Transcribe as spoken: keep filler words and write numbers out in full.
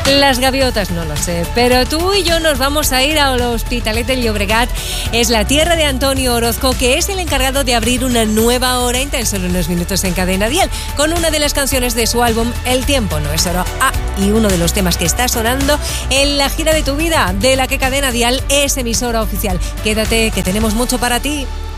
Las gaviotas no lo sé, pero tú y yo nos vamos a ir al Hospitalet de Llobregat. Es la tierra de Antonio Orozco, que es el encargado de abrir una nueva hora en tan solo unos minutos en Cadena Dial, con una de las canciones de su álbum El tiempo no es oro. Ah, y uno de los temas que está sonando en la gira de tu vida, de la que Cadena Dial es emisora oficial. Quédate, que tenemos mucho para ti.